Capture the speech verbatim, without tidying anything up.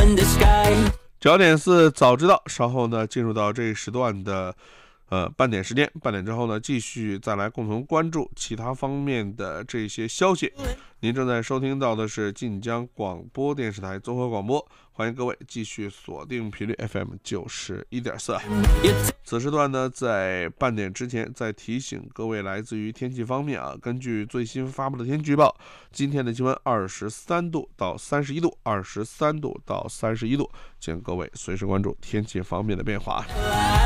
九点四早知道，稍后呢进入到这一时段的呃半点时间，半点之后呢继续再来共同关注其他方面的这些消息。您正在收听到的是晋江广播电视台综合广播，欢迎各位继续锁定频率 F M 九十一点四。此时段呢，在半点之前再提醒各位，来自于天气方面啊，根据最新发布的天气预报，今天的气温二十三度到三十一度，二十三度到三十一度，请各位随时关注天气方面的变化。